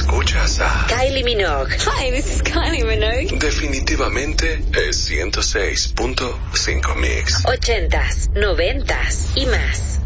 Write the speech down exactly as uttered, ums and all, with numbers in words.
Escuchas a Kylie Minogue. Hi, this is Kylie Minogue. Definitivamente es ciento seis punto cinco Mix. Ochentas, noventas y más.